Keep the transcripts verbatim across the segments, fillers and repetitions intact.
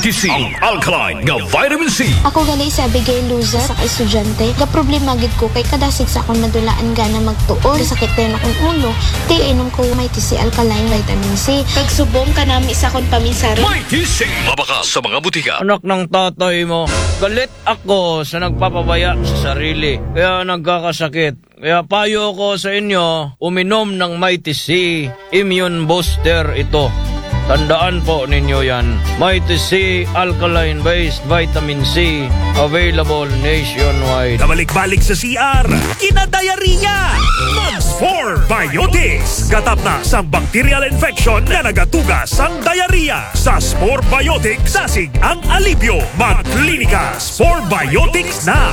Mighty C, ang alkaline nga vitamin C. Ako gali sa Abigail Luza sa estudyante. Ga problema gid ko kay kadasig sa akong nadulaan gana magtuod. Sakit rin akong ulo. Di inom ko Mighty C alkaline vitamin C. Pagsubong ka nami sa akong paminsari. Mighty C, mabaka sa mga butika. Anak ng tatay mo, galit ako sa nagpapabaya sa sarili. Kaya nagkakasakit. Kaya payo ko sa inyo, uminom ng Mighty C. Immune booster ito. Tandaan po ninyo yan. Mighty C alkaline-based vitamin C. Available nationwide. Kabalik-balik sa C R, kinadayariya! Months four Biotics. Katap na sa bacterial infection na nagatugas ang diarrhea. Sa Spore Biotics, sasig ang alibyo. Mag-klinika, Spore Biotics na!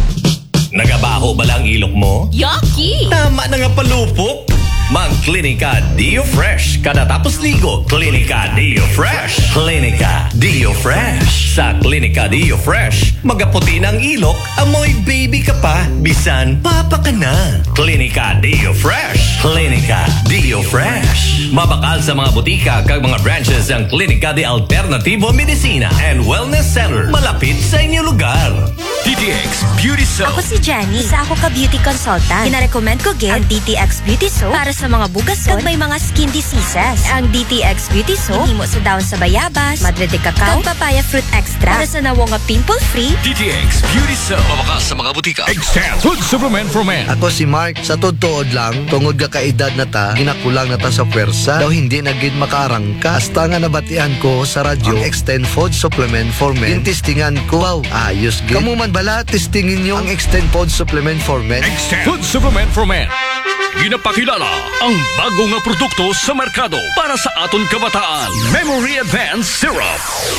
Nagabaho ba lang ilok mo? Yucky! Tama na nga palupok! Mag-Klinika Dio Fresh. Kada tapos ligo, Klinika Dio Fresh. Klinika Dio Fresh. Sa Klinika Dio Fresh, magaputi ng ilok, amoy baby ka pa, bisan papa ka na. Klinika Dio Fresh. Klinika Dio Fresh. Mabakal sa mga butika kag mga branches ang Klinika de Alternativo Medicina and Wellness Center malapit sa inyong lugar. D T X Beauty Soap. Ako si Jenny. Isa ako ka beauty consultant. Kina-recommend ko gid ang D T X Beauty Soap para sa mga bugas kag may mga skin diseases. Ang D T X Beauty Soap himo sa daon sa bayabas, madre de cacao, kag papaya fruit extra para sa nawo nga pimple-free. D T X Beauty Soap. Mabaka sa mga butika. Extend Food Supplement for Men. Ako si Mark. Sa tutuod lang, tungod ka kaedad na ta, ginakulang na ta sa pwersa, daw hindi na gid makarangka. Hasta nga nabatian ko sa radyo, ang Extend Food Supplement for Men. Tintistingan ko, wow, ayos gid. Kamu man bala, testingin nyo ang Extend Food Supplement for Men. Extend Food Supplement for Men. Ginapakilala ang bago nga produkto sa merkado para sa aton kabataan. Memory Advanced Syrup.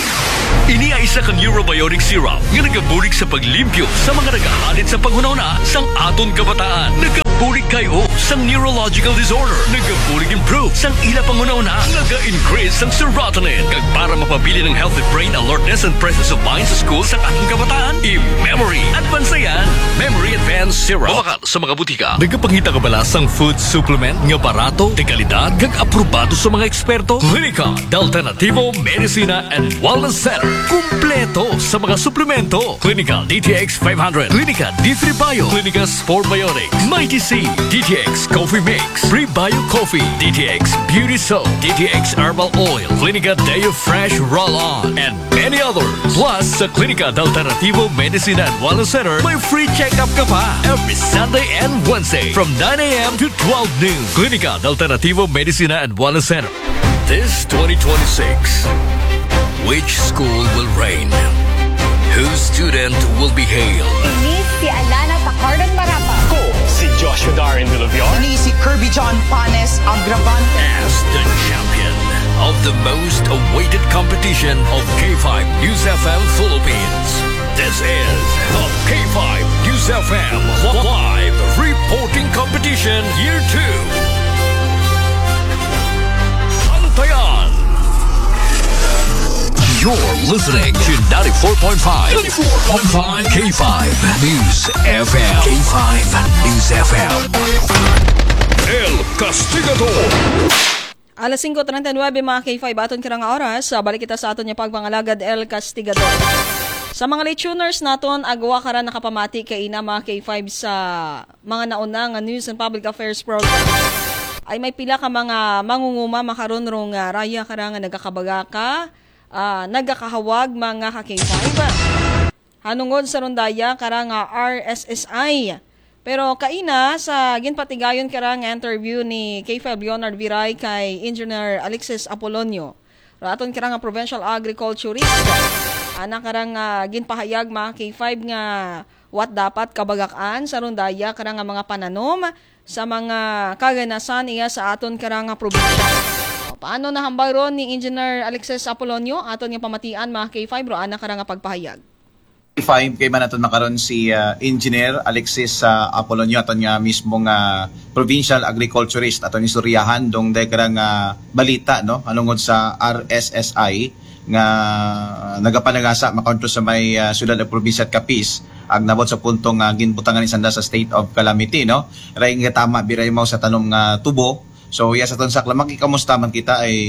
Ini ay isa ka neurobiotic syrup nga nagabulig sa paglimpyo sa mga nagahalit sa panghunahuna sang aton kabataan. Nagabulig kayo sang neurological disorder. Nagabulig improve sang ila panghunahuna. Naga-increase sang serotonin. Kag para mapabili ng healthy brain alertness and presence of mind sa school sa ating kabataan. I-Memory Advance yan. Memory Advanced Syrup. Mabakal sa mga butika. Nagapangita ka bala sang food supplement nga barato, de kalidad, kag aprobado sa mga eksperto? Klinika de Alternativo Medicina and Wellness Center. Kumpleto sa mga suplemento. Klinika D T X five hundred, Klinika D three Bio, Klinika Spore Biotics, Mighty C, D T X Coffee Mix, Pre-Bio Coffee, D T X Beauty Soap, D T X Herbal Oil, Klinika Deo Fresh Roll-On, and many others. Plus, sa Klinika de Alternativo Medicina and Wellness Center, may free check-up ka pa every Sunday and Wednesday from nine a.m. to twelve noon. Klinika de Alternativo Medicina and Wellness Center. This twenty twenty-six, which school will reign? Whose student will be hailed? Ini si Alana Tacardan Marapa. Ko si Joshua Darin de Leviar. Ini si Kirby John Panes Agravante. As the champion of the most awaited competition of K five News F M Philippines. This is the K five News F M Live Reporting Competition Year two. Santayan! You're listening to ninety-four point five. ninety-four point five K five News F M. K five News F M. El Castigador. Alas five thirty-nine mga K five aton kirang oras. Balik kita sa aton yung pagpangalagad El Castigador. Sa mga late tuners naton, agawa karan nakapamati kay ina mga K five sa mga nauna nga news and public affairs program. Ay may pila ka mga mangunguma makaron rong uh, raya karang nga nagakabaga ka. Uh, nagakahawag mga ka-K five. Hanungod sa rondaya karang uh, R S S I. Pero kaina sa ginpatigayon karang interview ni K five Leonard Viray kay Engineer Alexis Apolonio. Raton karang provincial agriculturist. Ana karang uh, ginpahayag mga K five nga what dapat kabagakan sa rondaya karang uh, mga pananom sa mga kaganasan iya sa aton karang uh, probinsya. Paano nahambal ron ni Engineer Alexis Apolonio aton nga pamatian mga K five ro ana karang pagpahayag. K five kay man aton makaron si uh, Engineer Alexis uh, Apolonio aton nga mismo nga provincial agriculturist aton istoryahan dong day karang uh, balita no alungod sa R S S I nga uh, nagapanagasa makonto sa may uh, syudad ng probinsya at Capiz ag nabot sa puntong uh, ginbutangan ni sanda sa state of calamity no ray nga tama biray mo sa tanom nga tubo. So yes, aton sa lamang ikamusta man kita ay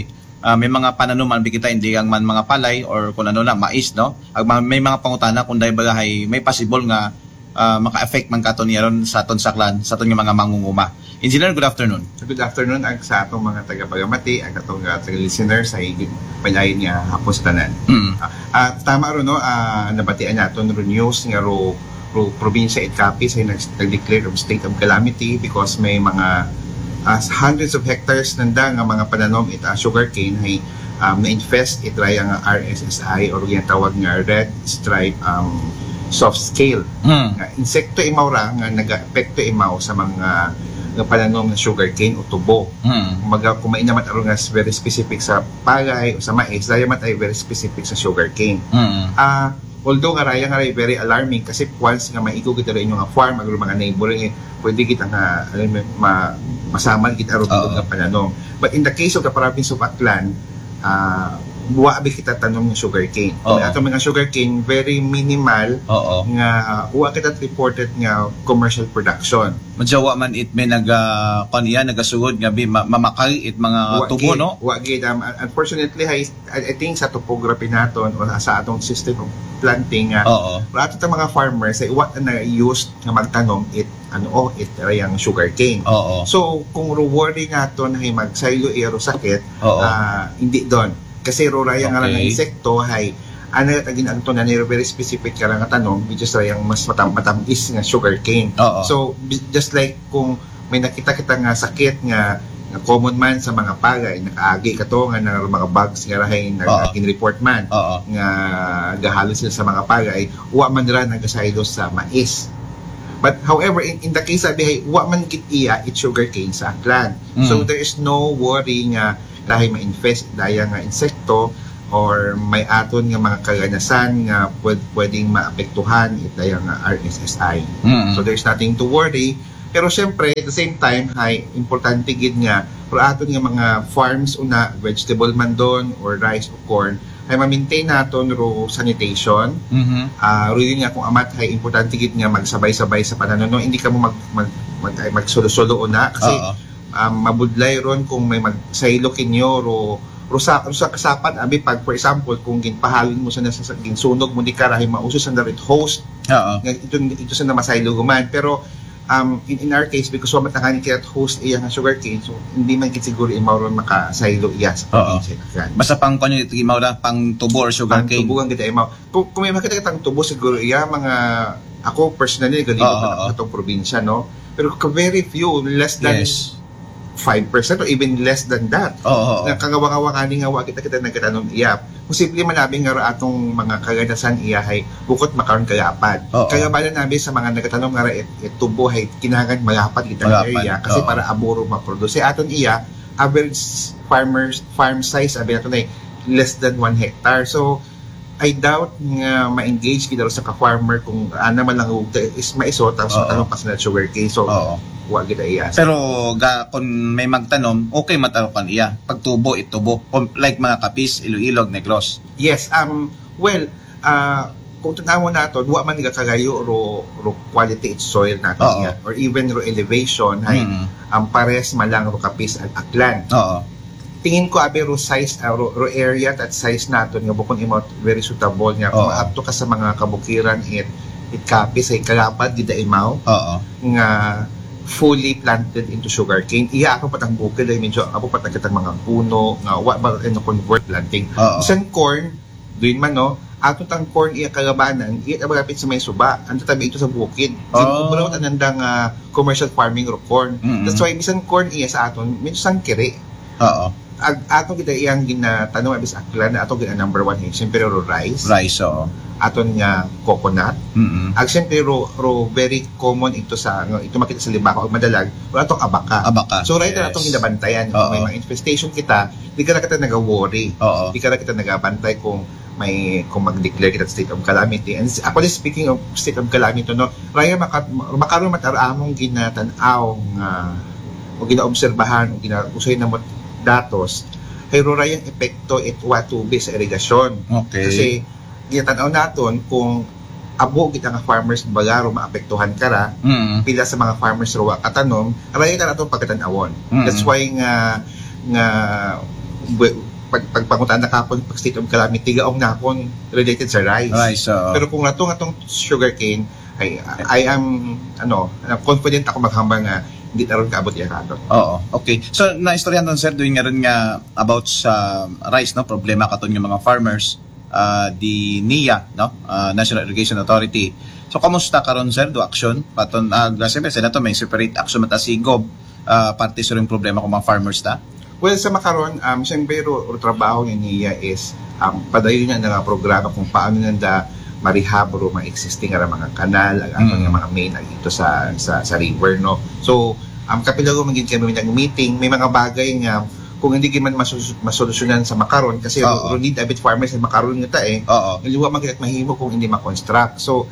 uh, may mga pananuman bikita hindi ang man mga palay or kung ano lang mais no. Ag may mga pangutana kung dahil bagahay may possible nga uh, maka-affect man katon niyaron sa aton saklan sa aton nga mga mangunguma. Engineer, good afternoon. Good afternoon ang sa atong mga taga-pagamati, ang atong uh, taga-listeners sa higit palayin niya hapon sa tanan. Mm. Uh, uh, tama ro no, uh, nabatian naton ro news nga ro, ro probinsya it Capiz ay nag-declare of state of calamity because may mga uh, hundreds of hectares nanda nga mga pananom it uh, sugarcane ay um, na-infest it ray ang R S S I or ginatawag nga red stripe um, soft scale. Mm. Uh, insekto imaw ra nga nag-apekto imaw sa mga ng pananom ng sugarcane o tubo. Mm. Kumaga, kumain naman aron nga very specific sa palay o sa mais, dahil naman ay very specific sa sugarcane. Mm. Uh, although nga raya nga very alarming kasi once nga maigo kita rin yung farm, agro mga neighboring, eh, pwede kita nga alam, ma, masaman kita aron uh. nga pananom. But in the case of the province of Aklan, uh, buwa abi kita tanom ng sugarcane. Kung ato mga sugarcane very minimal Uh-oh. nga uh, uwa kita reported nga commercial production. Madyawa man it may naga kaniya nagasugod nga bi mamakay it mga uwa tubo gid, no. Uwa gid um, unfortunately I, I think sa topography naton o sa atong system of planting nga uh, ato ta mga farmers ay uwa na use nga magtanom it ano oh it rayang sugarcane. So kung worry naton ay magsaylo ero sakit uh, hindi don. Kasi roraya okay. nga lang ng insekto hay ano tagin ang to na very specific ka lang nga tanong which is rayang mas matam matamis nga sugarcane. So just like kung may nakita kita nga sakit nga, nga common man sa mga palay nakaagi kato nga ng mga bugs nga rahay nag-report man Uh-oh. nga gahalo sila sa mga palay wa man ra nagasaylo sa mais. But however, in, in the case sabi hay wa man kit iya it sugarcane sa Aklan. Mm. So there is no worry nga dahil ma-infest daya nga insekto or may aton nga mga kaganasan nga pwed, pwedeng maapektuhan it daya nga R S S I. Mm-hmm. So there's nothing to worry. Pero syempre at the same time hay importante gid nga pro aton nga mga farms una vegetable man don or rice or corn ay ma-maintain naton ro sanitation. Mm-hmm. Uh, really nga kung amat hay importante gid nga magsabay-sabay sa pananon. Hindi ka mo mag mag, mag, mag magsolo-solo una kasi uh-huh. Um, mabudlay ron kung may magsaylo kinyo ro ro sa, ro sa kasapan abi pag for example kung ginpahalin mo sa nasa ginsunog mo di karahay mauso sa direct host uh-huh. ito ito sa na masaylo guman pero um in, in our case because wamat nakani kaya host iya nga sugarcane so hindi man gid siguro imaw ron makasaylo iya sa probinsya uh-huh. Basta pang kanyo ito imaw ra pang tubo or sugarcane tubo ang kita imaw kung, kung may makita kitang tubo siguro iya mga ako personally galing uh-huh. ko atong probinsya no pero very few less than yes. five percent or even less than that. Oo. Na kagawa-gawa kani nga wa kita kita nagkatanom iya. Posible man nabi nga atong mga kaganasan iya hay bukod makaron kagapad. Kagabalan nabi sa mga nagkatanom nga it, it tubo hay kinahanglan magapad kita area kasi Oo. Para aburo maproduce aton iya average farmers farm size abi naton ay less than one hectare. So I doubt nga ma-engage kita sa ka-farmer kung ana man lang is maiso tapos matanong pa sa sugarcane. So Oo. Wa kita iya. Pero ga kung may magtanom, okay matarokan iya. Pagtubo itubo like mga Capiz, Iloilo, Negros. Yes, um well, uh kung tanawon naton, wa man nga kagayo ro ro quality its soil natin iya or even ro elevation hay mm-hmm. um, pares malang ro Capiz at Aklan. Oo. Tingin ko abi ro size uh, ro, ro area at size naton nga bukod imo very suitable nga kung maadto ka sa mga kabukiran it it Capiz ay kalapad gid imaw. Oo. Nga fully planted into sugarcane. Iya ako patang bukid ay medyo ako patang kitang mga puno nga wa ba ano convert planting. Isang corn doon man no. Ato tang corn iya kagabanan, iya abagapit sa may suba. Anto tabi ito sa bukid. Oh. Siguro anandang uh, commercial farming ro corn. Mm-hmm. That's why bisan corn iya sa aton medyo sangkiri. Oo. Ag ato kita iyang ginatanong abis Aklan na ato gina number one hey, siyempre ro rice. Rice oo. Aton nga coconut. Mm-hmm. Ag siyempre ro, ro very common ito sa ito makita sa Libaco ag madalag wala atong abaka. Abaka. So right yes. na atong ginabantayan kung may mga infestation kita, di ka na kita naga-worry. Oo. Di ka na kita nagabantay kung may kung mag-declare kita state of calamity. And actually speaking of state of calamity no, raya maka makaron mataramong ginatan-aw nga o ginaobserbahan o ginausay na mo datos kay rorayang epekto itwa tubi sa irigasyon. Okay. Kasi ginatanaw naton kung abo kita nga farmers bagaro maapektuhan kara mm-hmm. pila sa mga farmers ro katanom raya ka natong pagkatanawon. Mm-hmm. That's why nga nga pag pagpangutan na kapon pag state of calamity gaong napon related sa rice. Rice, oo. Pero kung natong atong sugarcane ay I am ano, confident ako maghambal nga hindi taron kaabot iya kadto. Oo, okay. So naistoryahan don sir doing nga ron nga about sa rice no, problema katon nga mga farmers uh, di N I A no, uh, National Irrigation Authority. So kamusta karon sir do action paton uh, siyempre sa nato may separate action mata si Gob uh, parte sa ring problema ko mga farmers ta. Well, sa makaron, um, siyempre, ro, ro trabaho ni N I A is um, padayon niya nga programa kung paano nanda marihab ro mga existing nga mga kanal, ang mm. mga main ito sa, sa sa river, no? So, um, kapilago maging kami ng meeting, may mga bagay nga kung hindi man masus- masolusyonan sa makaron kasi ro, ro need a bit farmers sa makaron nga ta eh. Oo. Iliwa magigit mahimo kung hindi ma-construct. So,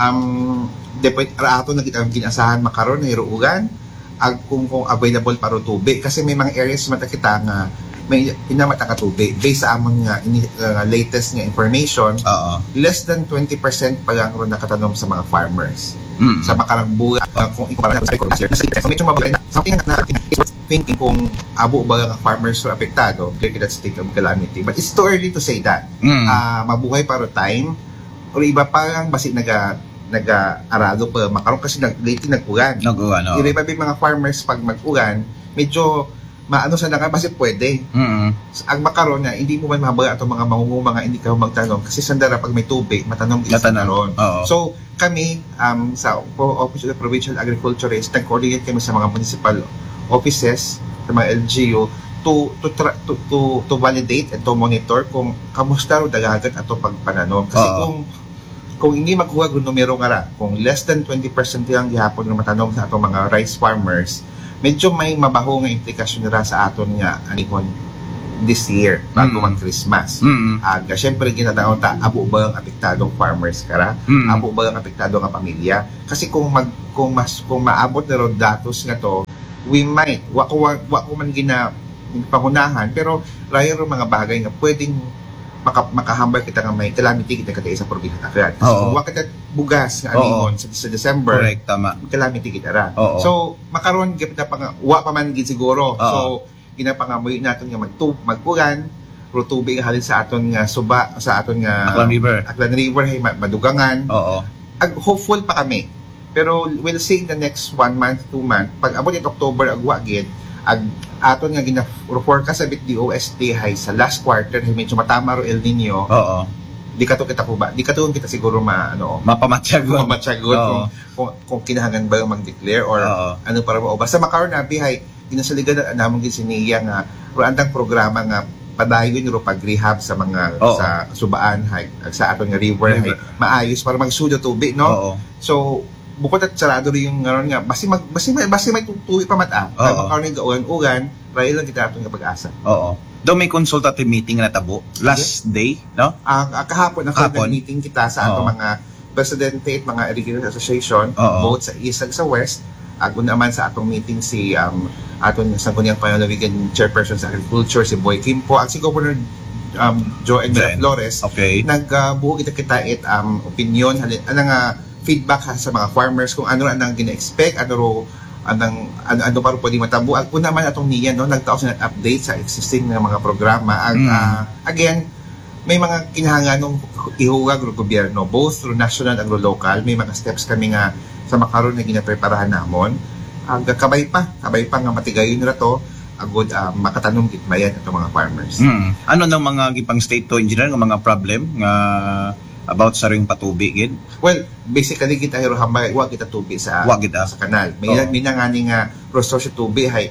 um, depende ato na kita ginasahan makaron na hiruugan ag kung kung available para tubig kasi may mga areas mata kita nga may inamata ka tubig based sa amon nga ini, uh, latest nga information. Uh-oh. Less than twenty percent pa lang ron nakatanom sa mga farmers mm. sa makarang buwan uh, kung ikumpara sa agriculture kasi medyo mabagay na something na thinking kung abo ba nga farmers so apektado clear that state of calamity but it's too early to say that. Mm. Uh, mabuhay para time o iba pa lang basi naga nag-arado pa makaron kasi nag lately nag-ulan. Nag-ulan, no. Iba mga farmers pag mag-ulan, medyo maano sa naka kasi pwede. Mm-hmm. Ang makaron na hindi mo man mahabag ato mga mangunguma nga hindi ka magtanom kasi sandara pag may tubig matanong isa naron. So kami um, sa Office of the Provincial Agriculturist nag-coordinate kami sa mga municipal offices sa mga L G U to to tra- to, to to validate and to monitor kung kamusta ro daghagan ato pagpananom kasi uh-huh. kung kung hindi makuha kung numero nga ra, kung less than twenty percent lang gihapon ng matanom sa atong mga rice farmers, medyo may mabaho nga implikasyon nila sa aton nga anihon this year bago mm. mag-Christmas. Mm-hmm. Aga, uh, syempre ginadaon ta, abo ba ang apektadong farmers kara? Mm-hmm. Abo ba ang apektado nga pamilya? Kasi kung mag kung mas kung maabot na ro datos nga to, we might wa ko wa, wa ko man gina pangunahan pero rayo ro mga bagay nga pwedeng maka, makahambal kita nga may calamity kita kata sa probinsya ta kaya kasi kung wa kita bugas nga anihon sa, sa December correct tama calamity kita ra. Oo. So makaron kita pa nga wa pa man gid siguro. Oo. So ginapangamoy naton nga magtub magpugan ro tubig halin sa aton nga suba sa aton nga Aklan River Aklan River hay madugangan. Oo. Ag hopeful pa kami pero we'll see in the next one month two month pag abot it October agwa gid ag aton nga gina-forecast sa bit D O S T hay sa last quarter hay medyo matama ro El Nino. Oo. Di ka to kita ko ba? Di ka to kita siguro ma ano, mapamatyagon. Mapamatyagon kung, kung kung kinahangan ba mag-declare or Oo. ano para mo basta makaron na hay ginasaligan na namon gid siniya nga ro andang programa nga padayon ro pag-rehab sa mga Oo. sa subaan hay sa aton nga river hay maayos para magsudo tubig no. Oo. So bukod at sarado rin yung ngayon nga basi mag basi may basi may tutuwi pa mata kaya makaroon ng gaugan-ugan rail lang kita atong pag-asa. Oo. Daw may consultative meeting na tabo last yeah. day no ang uh, uh, kahapon na meeting kita sa atong mga presidente at mga irrigation association Oo. both sa east ag sa west agun naman sa atong meeting si um aton sa kunyang panalawigan chairperson sa agriculture si Boy Kimpo at si Governor um Joel Flores. Okay. Nagbuo uh, kita kita it um opinion halin anang uh, feedback ha, sa mga farmers kung ano ang gina-expect, ano ro anang ano, ano pa ro pwede matabo. Ang una man atong niya no nagtaos na update sa existing nga mga programa. Ang mm. uh, again may mga kinahanganong ihuwag ro gobyerno both through national and local. May mga steps kami nga sa makaron nga ginapreparahan namon. Ang uh, kabay pa, kabay pa nga matigayon ra to agud uh, makatanong gitbayan atong mga farmers. Mm. Ano nang mga gipang state to engineer nga mga problem nga about sa ring patubig gid? Well, basically kita hiro hambay wa kita tubig sa kita. sa kanal. May oh. minangani nga resource tubig hay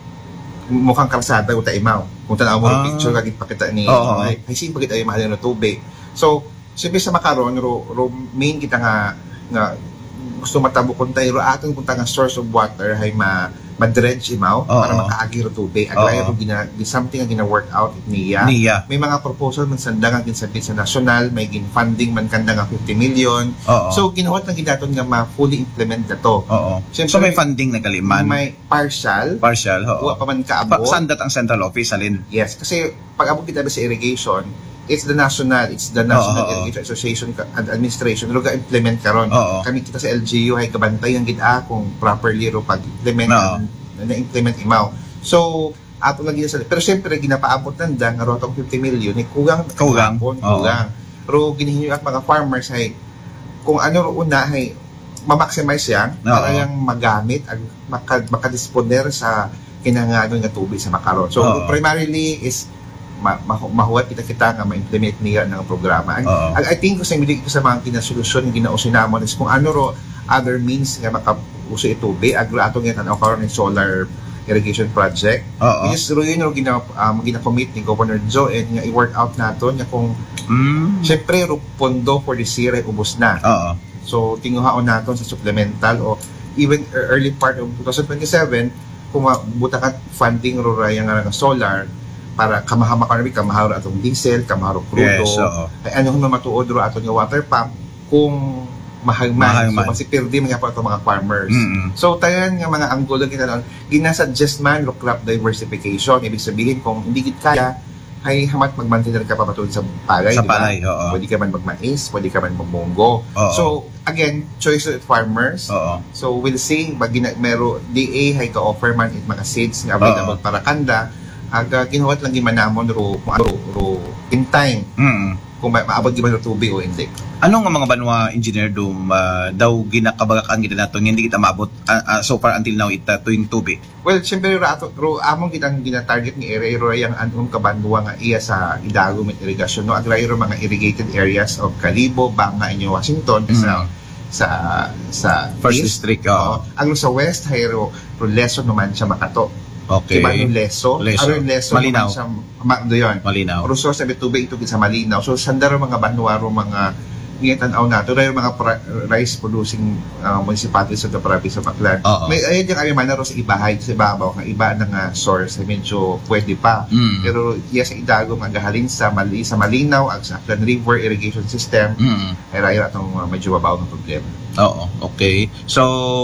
mukhang kalsada uta imaw. Kung tanaw mo ah. picture kagit pakita ni oh. ay, ay sin pagit ay mahal na tubig. So, siyempre sa makaron ro, ro main kita nga nga gusto matabo kun tayo aton kun nga source of water hay ma madredge imaw oh, para makaagi ro tubig. Aglay ro gina something nga gina-work out niya. niya. May mga proposal man sanda nga ginsabi sa national, may gin funding man kanda nga fifty million. Oh, oh. So ginuhot lang gidaton nga ma-fully implement na to. Oh, oh. So may funding na kaliman. May partial. Partial, oo. Wa pa man kaabot. Sandat ang central office alin. Yes, kasi pag abot kita sa irrigation, it's the national, it's the National oh, Irrigation Association and Administration ro ga-implement karon. Oh, oh. Kami kita sa L G U hay kabantay ang gid-a kung properly ro pag-implement no. na implement imaw. So ato lagi sa pero syempre ginapaabot nanda nga rotong fifty million ni kugang Kugang. kugang Oo. kugang pero ginihinyo at mga farmers ay kung ano ro una ay ma-maximize yan para Oo. yang magamit ag maka, makadisponer sa kinahanglan nga tubig sa makaron. So Oo. primarily is ma, ma, mahuwat kita kita nga ma-implement niya ng programa. Ang, Oo. ang I think ko sa hindi ko sa mga kinasolusyon nga ginausin namon is kung ano ro other means nga makauso itubig ag ato nga tanaw karon ng solar irrigation project. Oo. Which is ro yun ro gina um, gina-commit ni Governor Joe and nga i-work out nato nga kung Mm. syempre ro pondo for this year ay ubos na. Oo. So, tinguhaon natin sa supplemental o even early part of twenty twenty-seven, kung mabuta ka funding ro raya nga nga solar para kamahama ka kamaharo atong diesel, kamaharo crudo. Yes, oo. Ay ano na matuod ro aton nga water pump kung mahagman. Mahagman. So, masipirdi mga pa itong mga farmers. Mm-mm. So, tayan nga mga anggulo kita noon, ginasuggest man ro crop diversification. Ibig sabihin, kung hindi gid kaya, ay hamat magmantinal ka pa patulad sa palay, Sa di ba? palay, oo. Pwede ka man magmais, pwede ka man magmunggo. Oo. So, again, choice of farmers. Oo. So, we'll see, pag gina, mero, D A hay ka-offer man it mga seeds nga available para kanda, aga kinuhat lang gimanamon ro, ro, ro, in time, Mm. kung ma- maabot di ba ro tubig o hindi. Ano nga mga banwa engineer do uh, daw ginakabagakan gid nato hindi kita maabot uh, uh, so far until now ita tuwing tubig. Well, siyempre, ro, ato, ro, among kitang gina-target ni area, ro, yung anong kabanduwa nga iya sa idago mit irrigation, no? Agray ro mga irrigated areas of Calibo, Banga, inyo Washington, Mm. sa sa sa First east. district, oo. Oo. Ang sa west, hay ro, ro Leso naman siya Makato. Okay. Diba yung Leso? Leso. Ano yung Leso? Malinaw. Naman siya, ma, do yun. Malinaw. Ro source na tubig ito sa Malinaw. So, sanda ro mga banduwa ro mga ngitanaw na. Ito na yung mga pra- rice producing uh, municipalities of the province of Aklan. Oo. May ayun yung ayaman na ro sa ibahay, sa ibabaw, nga iba na nga source, ay medyo pwede pa. Mm. Pero iya sa idago, magahalin sa Mali, sa Malinaw, ag sa Aklan River Irrigation System, Mm. ay raya itong uh, medyo babaw ng problema. Oo, okay. So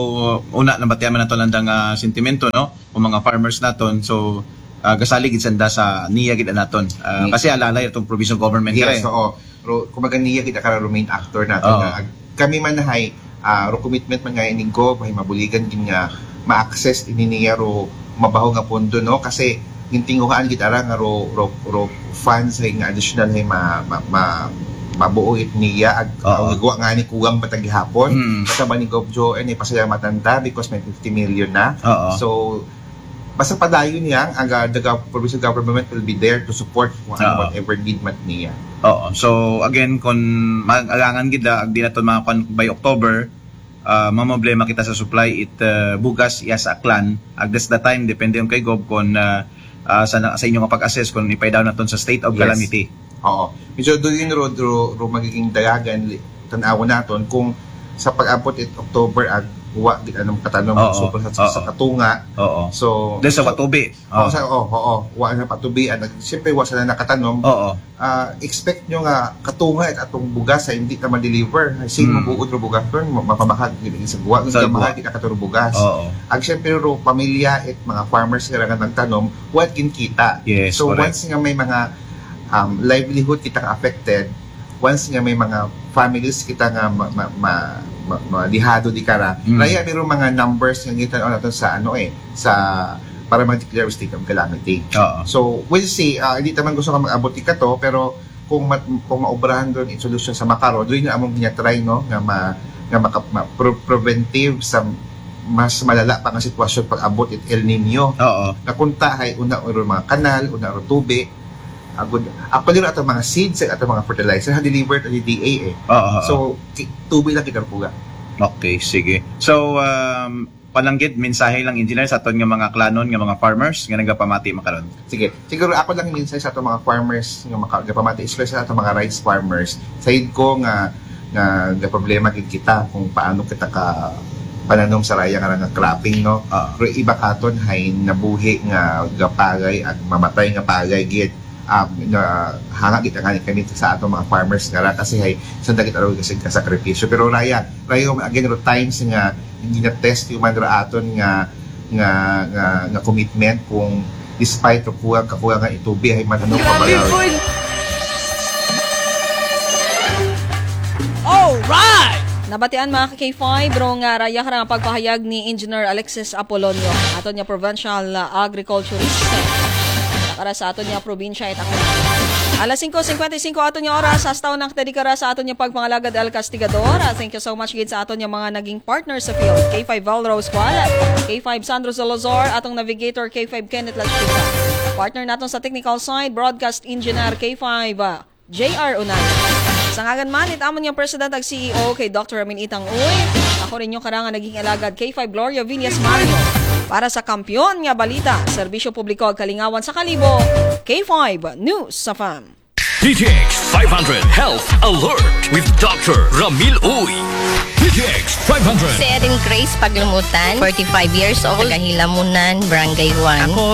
una nabatian man nato landang uh, sentimento no o mga farmers naton. So uh, gasali gid sanda sa niya gid naton. Uh, Ni- kasi alalay itong provincial government Yes, kare. oo. Ro, kumaga niya kita ka remain actor natin. Oo. Nga, ag- kami man hay uh, ro commitment man nga ining go, may mabuligan gin nga ma-access ini niya ro mabaho nga pondo no kasi gintinguhaan gid ara nga ro ro, ro funds hay nga additional hay ma, ma, ma mabuo it niya ag Oo. uh, nga ni kuwang patag hapon Mm. kasama ni Gov Joe ni pasalamatan ta because may fifty million na. Oo. So basta padayon niya ang uh, the gov- provincial government will be there to support kung ano Oo. whatever need man niya. Oo. So again kun mag-alangan gid ag di naton mga kon by October uh, problema kita sa supply it uh, bugas iya sa Aklan ag that's the time depende yung kay Gob kon uh, uh, sa, sa inyong pag-assess kung ipay down naton sa state of Yes. calamity. Oo. Medyo doon yun ro, ro, ro magiging dayagan li- tanawa naton kung sa pag-abot it October ag wa gid anong katanong Oo. so, sa, sa Oo. katunga. Oo. So Dahil sa so, watubi. Oo, Oo. sa oo, oo, wa na patubian. Siyempre wa sila nakatanom. Oo. Ah, expect nyo nga katunga at atong bugas sa hindi na ma-deliver. Sin Mm. mo buod ro bugas kon mapamahag gid sa guwa, Sa sa guwa. mahal gid katuro bugas. Oo. Ang siyempre ro pamilya at mga farmers nga nga nagtanom, what kin kita. Yes, So correct. once nga may mga um, livelihood kita nga affected, once nga may mga families kita nga ma, ma, ma, ma, malihado di kara, Mm. raya meron mga numbers nga kita natin sa ano eh, sa para mag-declare state of calamity. Oo. So, we'll see. Uh, hindi naman gusto ka mag-abot ka to, pero kung ma- kung maobrahan doon in solution sa Macaro, doon na among ginatry, no, nga ma, nga maka, ma, pro- preventive sa mas malala pa nga sitwasyon pag abot it El Nino. Oo. Nakunta hay una ro mga kanal, una ro tubig. Agud actually ato mga seeds at mga fertilizer ha delivered at D A eh. Oo. So ki- tubig lang kita puga. Okay, sige. So, um, palanggit, mensahe lang engineer sa aton nga mga klanon, nga mga farmers, nga nagapamati makaron. Sige. Siguro ako lang minsan sa ato mga farmers nga makagapamati especially sa ato mga rice farmers. Sayid ko nga nga nga problema gid kita kung paano kita ka pananom sa raya nga nga cropping no. Ah. Pero iba katon hay nabuhi nga gapagay at mamatay nga pagay gid. Um, na hanga kita nga kami sa ato mga farmers nga ra kasi hay sanda kita ro kasi kasakripisyo pero raya raya again ro times nga gina-test yung man ra aton nga nga nga, nga commitment kung despite ro kuha kakuha nga itubi hay mananong pabayaw. Alright! Nabatian mga ka-K five, bro nga raya karang pagpahayag ni Engineer Alexis Apolonio, ato niya provincial uh, agriculturist. para sa aton niya probinsya ita alas singko singkwenta-singko aton niya oras sa taon ng tedikara sa aton niya pagpangalagad El Castigador. Thank you so much gid sa aton niya mga naging partners sa field. K five Valrose Kuala, K five Sandro Salazar, atong navigator K five Kenneth Lachica. Partner naton sa technical side, broadcast engineer K five uh, J R Unay. Sa ngagan man, itamon niyang president ag C E O kay Doctor Amin Itang Uy. Ako rin yung karangan naging alagad K five Gloria Villas Mario. Para sa kampyon nga balita, serbisyo publiko ag kalingawan sa kalibo, K five News sa F A M. D T X five hundred Health Alert with Doctor Ramil Uy. D T X five hundred. Si Erin Grace Paglumutan, forty-five years old, Tagahilamunan, Barangay one. Ako